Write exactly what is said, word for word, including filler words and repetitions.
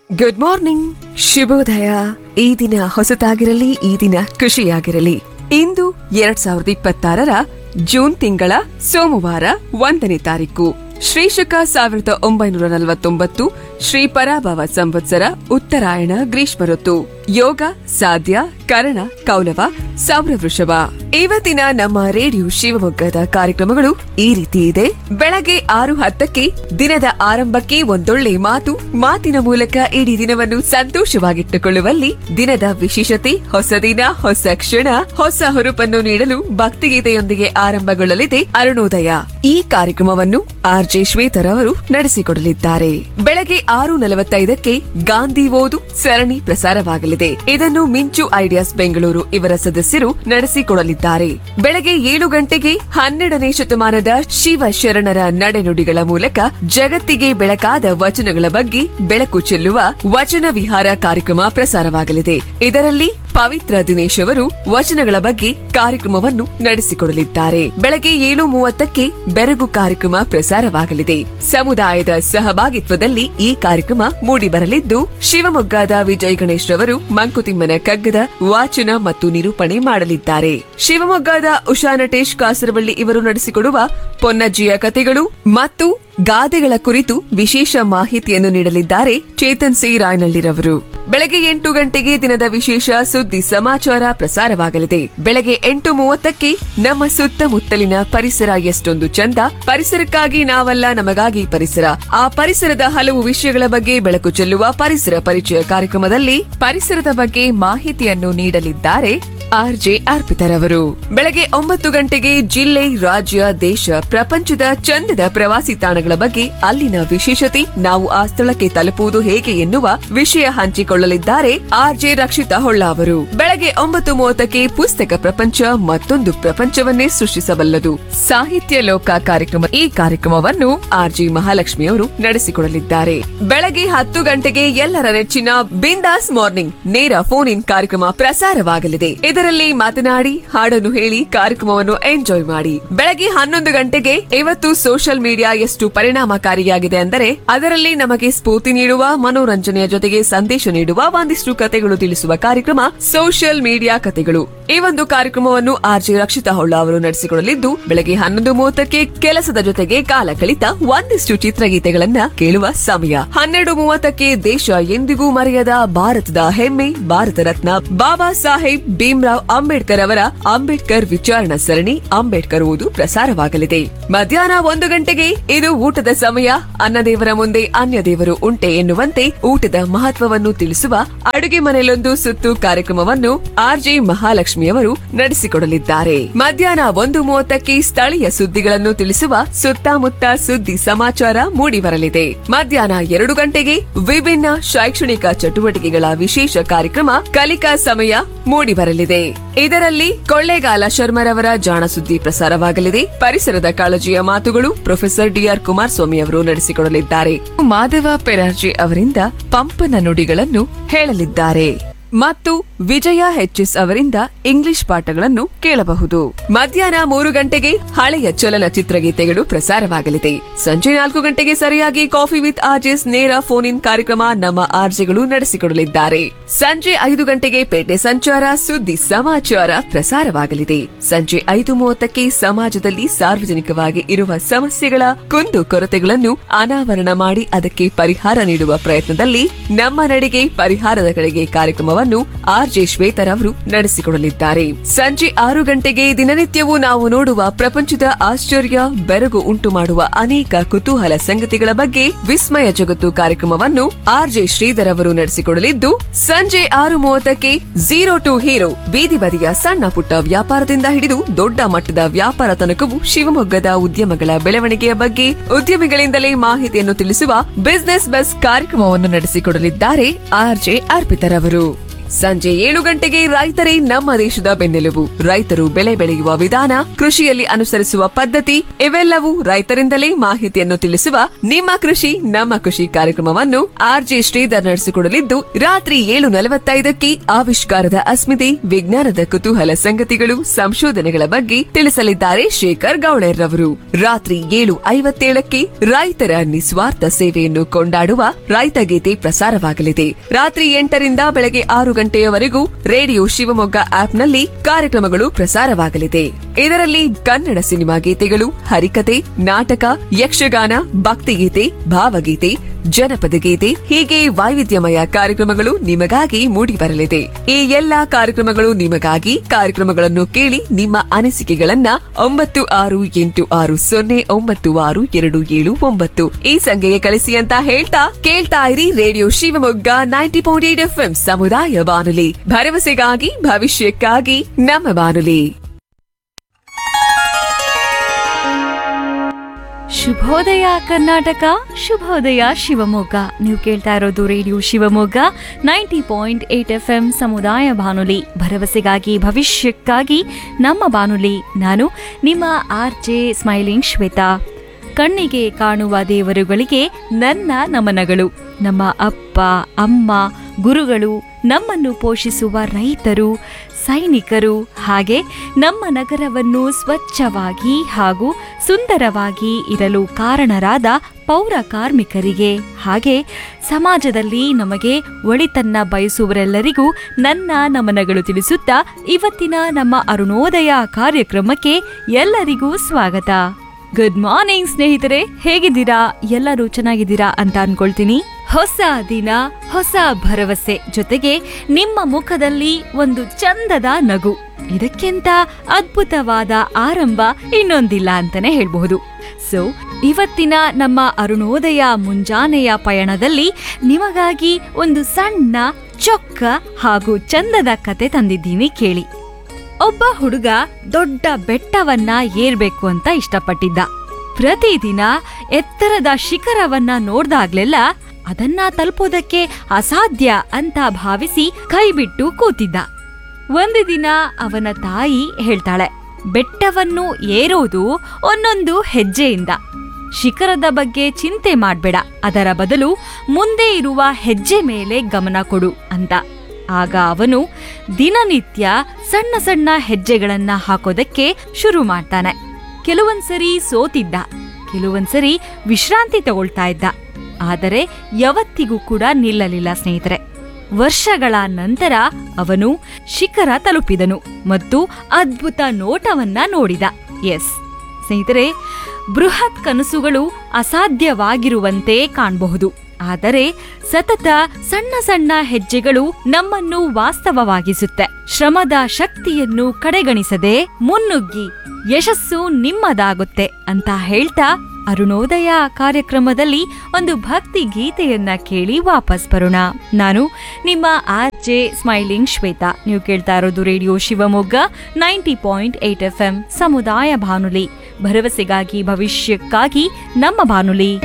Good morning, ಶುಭೋದಯ. ಈ ದಿನ ಹೊಸತಾಗಿರಲಿ, ಈ ದಿನ ಖುಷಿಯಾಗಿರಲಿ. ಇಂದು ಎರಡ್ ಸಾವಿರದ ಇಪ್ಪತ್ತಾರರ ಜೂನ್ ತಿಂಗಳ ಸೋಮವಾರ ಒಂದನೇ ತಾರೀಕು. ಶ್ರೀಶಕ ಸಾವಿರದ ಒಂಬೈನೂರ ನಲವತ್ತೊಂಬತ್ತು ಶ್ರೀ ಪರಾಭವ ಸಂವತ್ಸರ ಉತ್ತರಾಯಣ ಗ್ರೀಷ್ಮ ಋತು. ಯೋಗ ಸಾಧ್ಯ ಕರಣ ಕೌಲವ ಸೌರ ವೃಷಭ. ಇವತ್ತಿನ ನಮ್ಮ ರೇಡಿಯೋ ಶಿವಮೊಗ್ಗದ ಕಾರ್ಯಕ್ರಮಗಳು ಈ ರೀತಿ ಇದೆ. ಬೆಳಗ್ಗೆ ಆರು ಹತ್ತಕ್ಕೆ ದಿನದ ಆರಂಭಕ್ಕೆ ಒಂದೊಳ್ಳೆ ಮಾತು, ಮಾತಿನ ಮೂಲಕ ಇಡೀ ದಿನವನ್ನು ಸಂತೋಷವಾಗಿಟ್ಟುಕೊಳ್ಳುವಲ್ಲಿ ದಿನದ ವಿಶೇಷತೆ, ಹೊಸ ದಿನ ಹೊಸ ಕ್ಷಣ, ಹೊಸ ಹುರುಪನ್ನು ನೀಡಲು ಭಕ್ತಿಗೀತೆಯೊಂದಿಗೆ ಆರಂಭಗೊಳ್ಳಲಿದೆ ಅರುಣೋದಯ. ಈ ಕಾರ್ಯಕ್ರಮವನ್ನು ಆರ್ ಜೆ ಶ್ವೇತರ್ ಅವರು ನಡೆಸಿಕೊಡಲಿದ್ದಾರೆ. ಬೆಳಗ್ಗೆ ಆರು ನಲವತ್ತೈದಕ್ಕೆ ಗಾಂಧಿ ಓದು ಸರಣಿ ಪ್ರಸಾರವಾಗಲಿದೆ. ಇದನ್ನು ಮಿಂಚು ಐಡಿಯಾಸ್ ಬೆಂಗಳೂರು ಇವರ ಸದಸ್ಯರು ನಡೆಸಿಕೊಡಲಿದ್ದಾರೆ. ಬೆಳಗ್ಗೆ ಏಳು ಗಂಟೆಗೆ ಹನ್ನೆರಡನೇ ಶತಮಾನದ ಶಿವ ಶರಣರ ನಡೆನುಡಿಗಳ ಮೂಲಕ ಜಗತ್ತಿಗೆ ಬೆಳಕಾದ ವಚನಗಳ ಬಗ್ಗೆ ಬೆಳಕು ಚೆಲ್ಲುವ ವಚನ ವಿಹಾರ ಕಾರ್ಯಕ್ರಮ ಪ್ರಸಾರವಾಗಲಿದೆ. ಇದರಲ್ಲಿ ಪವಿತ್ರ ದಿನೇಶ್ ಅವರು ವಚನಗಳ ಬಗ್ಗೆ ಕಾರ್ಯಕ್ರಮವನ್ನು ನಡೆಸಿಕೊಡಲಿದ್ದಾರೆ. ಬೆಳಗ್ಗೆ ಏಳು ಮೂವತ್ತಕ್ಕೆ ಬೆರಗು ಕಾರ್ಯಕ್ರಮ ಪ್ರಸಾರವಾಗಲಿದೆ. ಸಮುದಾಯದ ಸಹಭಾಗಿತ್ವದಲ್ಲಿ ಈ ಕಾರ್ಯಕ್ರಮ ಮೂಡಿಬರಲಿದ್ದು, ಶಿವಮೊಗ್ಗದ ವಿಜಯ್ ಗಣೇಶ್ ರವರು ಮಂಕುತಿಮ್ಮನ ಕಗ್ಗದ ವಾಚನ ಮತ್ತು ನಿರೂಪಣೆ ಮಾಡಲಿದ್ದಾರೆ. ಶಿವಮೊಗ್ಗದ ಉಷಾ ನಟೇಶ್ ಕಾಸರವಳ್ಳಿ ಇವರು ನಡೆಸಿಕೊಡುವ ಪೊನ್ನಜ್ಜಿಯ ಕಥೆಗಳು ಮತ್ತು ಗಾದೆಗಳ ಕುರಿತು ವಿಶೇಷ ಮಾಹಿತಿಯನ್ನು ನೀಡಲಿದ್ದಾರೆ ಚೇತನ್ ಸಿ ರಾಯನಹಳ್ಳಿರವರು. ಬೆಳಗ್ಗೆ ಎಂಟು ಗಂಟೆಗೆ ದಿನದ ವಿಶೇಷ ಸುದ್ದಿ ಸಮಾಚಾರ ಪ್ರಸಾರವಾಗಲಿದೆ. ಬೆಳಗ್ಗೆ ಎಂಟು ಮೂವತ್ತಕ್ಕೆ ನಮ್ಮ ಸುತ್ತಮುತ್ತಲಿನ ಪರಿಸರ ಎಷ್ಟೊಂದು ಚಂದ, ಪರಿಸರಕ್ಕಾಗಿ ನಾವಲ್ಲ ನಮಗಾಗಿ ಪರಿಸರ, ಆ ಪರಿಸರದ ಹಲವು ವಿಷಯಗಳ ಬಗ್ಗೆ ಬೆಳಕು ಚೆಲ್ಲುವ ಪರಿಸರ ಪರಿಚಯ ಕಾರ್ಯಕ್ರಮದಲ್ಲಿ ಪರಿಸರದ ಬಗ್ಗೆ ಮಾಹಿತಿಯನ್ನು ನೀಡಲಿದ್ದಾರೆ ಆರ್ ಜೆ ಅರ್ಪಿತರವರು. ಬೆಳಗ್ಗೆ ಒಂಬತ್ತು ಗಂಟೆಗೆ ಜಿಲ್ಲೆ, ರಾಜ್ಯ, ದೇಶ, ಪ್ರಪಂಚದ ಚಂದದ ಪ್ರವಾಸಿ ತಾಣಗಳ ಬಗ್ಗೆ, ಅಲ್ಲಿನ ವಿಶೇಷತೆ, ನಾವು ಆ ಸ್ಥಳಕ್ಕೆ ತಲುಪುವುದು ಹೇಗೆ ಎನ್ನುವ ವಿಷಯ ಹಂಚಿಕೊಳ್ಳಲಿದ್ದಾರೆ ಆರ್ ಜೆ ರಕ್ಷಿತಾ ಹೊಳ್ಳ ಅವರು. ಬೆಳಗ್ಗೆ ಒಂಬತ್ತು ಮೂವತ್ತಕ್ಕೆ ಪುಸ್ತಕ ಪ್ರಪಂಚ, ಮತ್ತೊಂದು ಪ್ರಪಂಚವನ್ನೇ ಸೃಷ್ಟಿಸಬಲ್ಲದು ಸಾಹಿತ್ಯ ಲೋಕ ಕಾರ್ಯಕ್ರಮ. ಈ ಕಾರ್ಯಕ್ರಮವನ್ನು ಆರ್ ಜಿ ಮಹಾಲಕ್ಷ್ಮಿ ಅವರು ನಡೆಸಿಕೊಡಲಿದ್ದಾರೆ. ಬೆಳಗ್ಗೆ ಹತ್ತು ಗಂಟೆಗೆ ಎಲ್ಲರ ನೆಚ್ಚಿನ ಬಿಂದಾಸ್ ಮಾರ್ನಿಂಗ್ ನೇರ ಫೋನ್ ಇನ್ ಕಾರ್ಯಕ್ರಮ ಪ್ರಸಾರವಾಗಲಿದೆ. ಇದರಲ್ಲಿ ಮಾತನಾಡಿ, ಹಾಡನ್ನು ಹೇಳಿ ಕಾರ್ಯಕ್ರಮವನ್ನು ಎಂಜಾಯ್ ಮಾಡಿ. ಬೆಳಗ್ಗೆ ಹನ್ನೊಂದು ಗಂಟೆಗೆ ಇವತ್ತು ಸೋಷಿಯಲ್ ಮೀಡಿಯಾ ಎಷ್ಟು ಪರಿಣಾಮಕಾರಿಯಾಗಿದೆ ಅಂದರೆ ಅದರಲ್ಲಿ ನಮಗೆ ಸ್ಫೂರ್ತಿ ನೀಡುವ, ಮನೋರಂಜನೆಯ ಜೊತೆಗೆ ಸಂದೇಶ ನೀಡುವ ಒಂದಿಷ್ಟು ಕತೆಗಳು ತಿಳಿಸುವ ಕಾರ್ಯಕ್ರಮ ಸೋಷಿಯಲ್ ಮೀಡಿಯಾ ಕತೆಗಳು. ಈ ಒಂದು ಕಾರ್ಯಕ್ರಮವನ್ನು ಆರ್ ಜೆ ರಕ್ಷಿತಾ ಹೊಳ್ಳ ಅವರು ನಡೆಸಿಕೊಡಲಿದ್ದು, ಬೆಳಗ್ಗೆ ಹನ್ನೊಂದು ಮೂವತ್ತಕ್ಕೆ ಕೆಲಸದ ಜೊತೆಗೆ ಕಾಲ ಕಳಿತ ಒಂದಿಷ್ಟು ಚಿತ್ರಗೀತೆಗಳನ್ನ ಕೇಳುವ ಸಮಯ. ಹನ್ನೆರಡು ಮೂವತ್ತಕ್ಕೆ ದೇಶ ಎಂದಿಗೂ ಮರೆಯದ ಭಾರತದ ಹೆಮ್ಮೆ, ಭಾರತ ರತ್ನ ಬಾಬಾ ಸಾಹೇಬ್ ಭೀಮ್ರಾವ್ ಅಂಬೇಡ್ಕರ್ ಅವರ ಅಂಬೇಡ್ಕರ್ ವಿಚಾರಣಾ ಸರಣಿ ಅಂಬೇಡ್ಕರ್ ಓದು ಪ್ರಸಾರವಾಗಲಿದೆ. ಮಧ್ಯಾಹ್ನ ಒಂದು ಗಂಟೆಗೆ ಇದು ಊಟದ ಸಮಯ, ಅನ್ನದೇವರ ಮುಂದೆ ಅನ್ಯ ದೇವರು ಉಂಟೆ ಎನ್ನುವಂತೆ ಊಟದ ಮಹತ್ವವನ್ನು ತಿಳಿಸುವ ಅಡುಗೆ ಮನೆಯಲ್ಲೊಂದು ಸುತ್ತು ಕಾರ್ಯಕ್ರಮವನ್ನು ಆರ್ ಜೆ ಮಹಾಲಕ್ಷ್ಮಿ ಅವರು ನಡೆಸಿಕೊಡಲಿದ್ದಾರೆ. ಮಧ್ಯಾಹ್ನ ಒಂದು ಮೂವತ್ತಕ್ಕೆ ಸ್ಥಳೀಯ ಸುದ್ದಿಗಳನ್ನು ತಿಳಿಸುವ ಸುತ್ತಮುತ್ತ ಸುದ್ದಿ ಸಮಾಚಾರ ಮೂಡಿಬರಲಿದೆ. ಮಧ್ಯಾಹ್ನ ಎರಡು ಗಂಟೆಗೆ ವಿಭಿನ್ನ ಶೈಕ್ಷಣಿಕ ಚಟುವಟಿಕೆಗಳ ವಿಶೇಷ ಕಾರ್ಯಕ್ರಮ ಕಲಿಕಾ ಸಮಯ ಮೂಡಿಬರಲಿದೆ. ಇದರಲ್ಲಿ ಕೊಳ್ಳೇಗಾಲ ಶರ್ಮರವರ ಜಾಣ ಸುದ್ದಿ ಪ್ರಸಾರವಾಗಲಿದೆ. ಪರಿಸರದ ಕಾಳಜಿಯ ಮಾತುಗಳು ಪ್ರೊಫೆಸರ್ ಡಿಆರ್ ಕುಮಾರಸ್ವಾಮಿ ಅವರು ನಡೆಸಿಕೊಡಲಿದ್ದಾರೆ. ಮಾಧವ ಪೆರಾರ್ಜಿ ಅವರಿಂದ ಪಂಪನ ನುಡಿಗಳನ್ನು ಹೇಳಲಿದ್ದಾರೆ ಮತ್ತು ವಿಜಯ ಎಚ್ಎಸ್ ಅವರಿಂದ ಇಂಗ್ಲಿಷ್ ಪಾಠಗಳನ್ನು ಕೇಳಬಹುದು. ಮಧ್ಯಾಹ್ನ ಮೂರು ಗಂಟೆಗೆ ಹಳೆಯ ಚಲನಚಿತ್ರ ಗೀತೆಗಳು ಪ್ರಸಾರವಾಗಲಿದೆ. ಸಂಜೆ ನಾಲ್ಕು ಗಂಟೆಗೆ ಸರಿಯಾಗಿ ಕಾಫಿ ವಿತ್ ಆರ್ಜೆಸ್ ನೇರ ಫೋನ್ ಇನ್ ಕಾರ್ಯಕ್ರಮ ನಮ್ಮ ಆರ್ಜೆಗಳು ನಡೆಸಿಕೊಡಲಿದ್ದಾರೆ. ಸಂಜೆ ಐದು ಗಂಟೆಗೆ ಪೇಟೆ ಸಂಚಾರ ಸುದ್ದಿ ಸಮಾಚಾರ ಪ್ರಸಾರವಾಗಲಿದೆ. ಸಂಜೆ ಐದು ಮೂವತ್ತಕ್ಕೆ ಸಮಾಜದಲ್ಲಿ ಸಾರ್ವಜನಿಕವಾಗಿ ಇರುವ ಸಮಸ್ಯೆಗಳ ಕುಂದು ಕೊರತೆಗಳನ್ನು ಅನಾವರಣ ಮಾಡಿ ಅದಕ್ಕೆ ಪರಿಹಾರ ನೀಡುವ ಪ್ರಯತ್ನದಲ್ಲಿ ನಮ್ಮ ನಡಿಗೆ ಪರಿಹಾರದ ಕಡೆಗೆ ಕಾರ್ಯಕ್ರಮವನ್ನು ಆರ್ ಜೆ ಶ್ವೇತರ್ ಅವರು ನಡೆಸಿಕೊಡಲಿದ್ದಾರೆ. ಸಂಜೆ ಆರು ಗಂಟೆಗೆ ದಿನನಿತ್ಯವೂ ನಾವು ನೋಡುವ ಪ್ರಪಂಚದ ಆಶ್ಚರ್ಯ, ಬೆರಗು ಉಂಟು ಮಾಡುವ ಅನೇಕ ಕುತೂಹಲ ಸಂಗತಿಗಳ ಬಗ್ಗೆ ವಿಸ್ಮಯ ಜಗತ್ತು ಕಾರ್ಯಕ್ರಮವನ್ನು ಆರ್ ಜೆ ಶ್ರೀಧರ್ ಅವರು ನಡೆಸಿಕೊಡಲಿದ್ದು, ಸಂಜೆ ಆರು ಮೂವತ್ತಕ್ಕೆ ಝೀರೋ ಟು ಹೀರೋ ಬೀದಿ ಬದಿಯ ಸಣ್ಣ ಪುಟ್ಟ ವ್ಯಾಪಾರದಿಂದ ಹಿಡಿದು ದೊಡ್ಡ ಮಟ್ಟದ ವ್ಯಾಪಾರ ತನಕವೂ ಶಿವಮೊಗ್ಗದ ಉದ್ಯಮಗಳ ಬೆಳವಣಿಗೆಯ ಬಗ್ಗೆ ಉದ್ಯಮಿಗಳಿಂದಲೇ ಮಾಹಿತಿಯನ್ನು ತಿಳಿಸುವ ಬಿಸಿನೆಸ್ ಬಸ್ ಕಾರ್ಯಕ್ರಮವನ್ನು ನಡೆಸಿಕೊಡಲಿದ್ದಾರೆ ಆರ್ ಜೆ ಅರ್ಪಿತರ್ ಅವರು. ಸಂಜೆ ಏಳು ಗಂಟೆಗೆ ರೈತರೇ ನಮ್ಮ ದೇಶದ ಬೆನ್ನೆಲುಬು, ರೈತರು ಬೆಳೆ ಬೆಳೆಯುವ ವಿಧಾನ, ಕೃಷಿಯಲ್ಲಿ ಅನುಸರಿಸುವ ಪದ್ಧತಿ ಇವೆಲ್ಲವೂ ರೈತರಿಂದಲೇ ಮಾಹಿತಿಯನ್ನು ತಿಳಿಸುವ ನಿಮ್ಮ ಕೃಷಿ ನಮ್ಮ ಕೃಷಿ ಕಾರ್ಯಕ್ರಮವನ್ನು ಆರ್ಜೆ ಶ್ರೀಧರ್ ನಡೆಸಿಕೊಡಲಿದ್ದು, ರಾತ್ರಿ ಏಳು ನಲವತ್ತೈದಕ್ಕೆ ಆವಿಷ್ಕಾರದ ಅಸ್ಮಿತೆ, ವಿಜ್ಞಾನದ ಕುತೂಹಲ ಸಂಗತಿಗಳು, ಸಂಶೋಧನೆಗಳ ಬಗ್ಗೆ ತಿಳಿಸಲಿದ್ದಾರೆ ಶೇಖರ್ ಗೌಳರ್ ರವರು. ರಾತ್ರಿ ಏಳು ಐವತ್ತೇಳಕ್ಕೆ ರೈತರ ನಿಸ್ವಾರ್ಥ ಸೇವೆಯನ್ನು ಕೊಂಡಾಡುವ ರೈತಗೀತೆ ಪ್ರಸಾರವಾಗಲಿದೆ. ರಾತ್ರಿ ಎಂಟರಿಂದ ಬೆಳಗ್ಗೆ ಆರು ಗಂಟೆಯವರೆಗೂ ರೇಡಿಯೋ ಶಿವಮೊಗ್ಗ ಆಪ್ನಲ್ಲಿ ಕಾರ್ಯಕ್ರಮಗಳು ಪ್ರಸಾರವಾಗಲಿದೆ. ಇದರಲ್ಲಿ ಕನ್ನಡ ಸಿನಿಮಾ ಗೀತೆಗಳು, ಹರಿಕತೆ, ನಾಟಕ, ಯಕ್ಷಗಾನ, ಭಕ್ತಿಗೀತೆ, ಭಾವಗೀತೆ, ಜನಪದ ಗೀತೆ ಹೀಗೆ ವೈವಿಧ್ಯಮಯ ಕಾರ್ಯಕ್ರಮಗಳು ನಿಮಗಾಗಿ ಮೂಡಿಬರಲಿದೆ. ಈ ಎಲ್ಲಾ ಕಾರ್ಯಕ್ರಮಗಳು ನಿಮಗಾಗಿ. ಕಾರ್ಯಕ್ರಮಗಳನ್ನು ಕೇಳಿ ನಿಮ್ಮ ಅನಿಸಿಕೆಗಳನ್ನ ಒಂಬತ್ತು ಆರು ಎಂಟು ಆರು ಸೊನ್ನೆ ಒಂಬತ್ತು ಆರು ಎರಡು ಏಳು ಒಂಬತ್ತು ಈ ಸಂಖ್ಯೆಗೆ ಕಳಿಸಿ ಅಂತ ಹೇಳ್ತಾ ಕೇಳ್ತಾ ಇರಿ radio Shivamogga ninety point eight F M ಸಮುದಾಯ ಬಾನುಲಿ, ಭರವಸೆಗಾಗಿ ಭವಿಷ್ಯಕ್ಕಾಗಿ ನಮ್ಮ ಬಾನುಲಿ. ಶುಭೋದಯ ಕರ್ನಾಟಕ, ಶುಭೋದಯ ಶಿವಮೊಗ್ಗ. ನೀವು ಕೇಳ್ತಾ ಇರೋದು radio Shivamogga ninety point eight F M ಸಮುದಾಯ ಬಾನುಲಿ, ಭರವಸೆಗಾಗಿ ಭವಿಷ್ಯಕ್ಕಾಗಿ ನಮ್ಮ ಬಾನುಲಿ. ನಾನು ನಿಮ್ಮ ಆರ್ ಜೆ ಸ್ಮೈಲಿಂಗ್ ಶ್ವೇತಾ. ಕಣ್ಣಿಗೆ ಕಾಣುವ ದೇವರುಗಳಿಗೆ ನನ್ನ ನಮನಗಳು. ನಮ್ಮ ಅಪ್ಪ ಅಮ್ಮ, ಗುರುಗಳು, ನಮ್ಮನ್ನು ಪೋಷಿಸುವ ರೈತರು, ಸೈನಿಕರು, ಹಾಗೆ ನಮ್ಮ ನಗರವನ್ನು ಸ್ವಚ್ಛವಾಗಿ ಹಾಗೂ ಸುಂದರವಾಗಿ ಇರಲು ಕಾರಣರಾದ ಪೌರ ಕಾರ್ಮಿಕರಿಗೆ, ಹಾಗೆ ಸಮಾಜದಲ್ಲಿ ನಮಗೆ ಒಳಿತನ್ನ ಬಯಸುವರೆಲ್ಲರಿಗೂ ನನ್ನ ನಮನಗಳು ತಿಳಿಸುತ್ತಾ ಇವತ್ತಿನ ನಮ್ಮ ಅರುಣೋದಯ ಕಾರ್ಯಕ್ರಮಕ್ಕೆ ಎಲ್ಲರಿಗೂ ಸ್ವಾಗತ. ಗುಡ್ ಮಾರ್ನಿಂಗ್ ಸ್ನೇಹಿತರೆ, ಹೇಗಿದ್ದೀರಾ? ಎಲ್ಲರೂ ಚೆನ್ನಾಗಿದ್ದೀರಾ ಅಂತ ಅನ್ಕೊಳ್ತೀನಿ. ಹೊಸ ದಿನ, ಹೊಸ ಭರವಸೆ, ಜೊತೆಗೆ ನಿಮ್ಮ ಮುಖದಲ್ಲಿ ಒಂದು ಚಂದದ ನಗು. ಇದಕ್ಕಿಂತ ಅದ್ಭುತವಾದ ಆರಂಭ ಇನ್ನೊಂದಿಲ್ಲ ಅಂತಾನೆ ಹೇಳ್ಬಹುದು. ಸೊ ಇವತ್ತಿನ ನಮ್ಮ ಅರುಣೋದಯ ಮುಂಜಾನೆಯ ಪಯಣದಲ್ಲಿ ನಿಮಗಾಗಿ ಒಂದು ಸಣ್ಣ, ಚೊಕ್ಕ ಹಾಗೂ ಚಂದದ ಕತೆ ತಂದಿದ್ದೀನಿ, ಕೇಳಿ. ಒಬ್ಬ ಹುಡುಗ ದೊಡ್ಡ ಬೆಟ್ಟವನ್ನ ಏರ್ಬೇಕು ಅಂತ ಇಷ್ಟಪಟ್ಟಿದ್ದ. ಪ್ರತಿದಿನ ಎತ್ತರದ ಶಿಖರವನ್ನ ನೋಡ್ದಾಗ್ಲೆಲ್ಲ ಅದನ್ನ ತಲುಪೋದಕ್ಕೆ ಅಸಾಧ್ಯ ಅಂತ ಭಾವಿಸಿ ಕೈಬಿಟ್ಟು ಕೂತಿದ್ದ. ಒಂದು ದಿನ ಅವನ ತಾಯಿ ಹೇಳ್ತಾಳೆ, ಬೆಟ್ಟವನ್ನು ಏರೋದು ಒಂದೊಂದು ಹೆಜ್ಜೆಯಿಂದ. ಶಿಖರದ ಬಗ್ಗೆ ಚಿಂತೆ ಮಾಡ್ಬೇಡ, ಅದರ ಬದಲು ಮುಂದೆ ಇರುವ ಹೆಜ್ಜೆ ಮೇಲೆ ಗಮನ ಕೊಡು ಅಂತ. ಆಗ ಅವನು ದಿನನಿತ್ಯ ಸಣ್ಣ ಸಣ್ಣ ಹೆಜ್ಜೆಗಳನ್ನ ಹಾಕೋದಕ್ಕೆ ಶುರು ಮಾಡ್ತಾನೆ. ಕೆಲವೊಂದ್ಸರಿ ಸೋತಿದ್ದ, ಕೆಲವೊಂದ್ಸರಿ ವಿಶ್ರಾಂತಿ ತಗೊಳ್ತಾ ಇದ್ದ, ಆದರೆ ಯಾವತ್ತಿಗೂ ಕೂಡ ನಿಲ್ಲಲಿಲ್ಲ ಸ್ನೇಹಿತರೆ. ವರ್ಷಗಳ ನಂತರ ಅವನು ಶಿಖರ ತಲುಪಿದನು ಮತ್ತು ಅದ್ಭುತ ನೋಟವನ್ನ ನೋಡಿದ. ಎಸ್ ಸ್ನೇಹಿತರೆ, ಬೃಹತ್ ಕನಸುಗಳು ಅಸಾಧ್ಯವಾಗಿರುವಂತೆ ಕಾಣಬಹುದು, ಆದರೆ ಸತತ ಸಣ್ಣ ಸಣ್ಣ ಹೆಜ್ಜೆಗಳು ನಮ್ಮನ್ನು ವಾಸ್ತವವಾಗಿಸುತ್ತೆ. ಶ್ರಮದ ಶಕ್ತಿಯನ್ನು ಕಡೆಗಣಿಸದೆ ಮುನ್ನುಗ್ಗಿ ಯಶಸ್ಸು ನಿಮ್ಮದಾಗುತ್ತೆ ಅಂತ ಹೇಳ್ತಾ ಅರುಣೋದಯ ಕಾರ್ಯಕ್ರಮದಲ್ಲಿ ಒಂದು ಭಕ್ತಿ ಗೀತೆಯನ್ನ ಕೇಳಿ ವಾಪಸ್ ಬರೋಣ. ನಾನು ನಿಮ್ಮ ಆರ್ ಜೆ ಸ್ಮೈಲಿಂಗ್ ಶ್ವೇತಾ. ನೀವು ಕೇಳ್ತಾ ಇರೋದು radio Shivamogga ninety point eight F M ಸಮುದಾಯ ಬಾನುಲಿ, ಭರವಸೆಗಾಗಿ ಭವಿಷ್ಯಕ್ಕಾಗಿ ನಮ್ಮ ಬಾನುಲಿ.